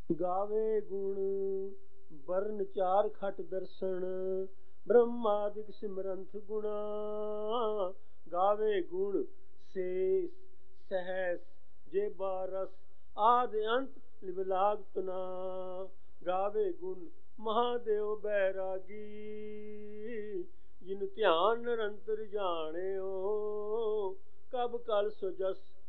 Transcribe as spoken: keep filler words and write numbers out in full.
ਗਾਵੇ ਗੁਣ ਬਰਨ ਚਾਰ ਖਟ ਦਰਸ਼ਨ ਬ੍ਰਹਮਾਦਿਕ ਸਿਮਰੰਥ ਗੁਣਾ। ਗਾਵੇ ਗੁਣ ਸੇਸ ਸਹਿਸ ਜੇ ਬਾਰਸ ਆਦ ਅੰਤ ਲਿਵਲਾਗ ਤੁਨਾ। ਗਾਵੇ ਗੁਣ ਮਹਾਦੇਵ ਬੈਰਾਗੀ ਜਿਨ ਧਿਆਨ ਨਿਰੰਤਰ ਜਾਣਿਓ। ਕਬ ਕਲ ਸੋ ਜਸ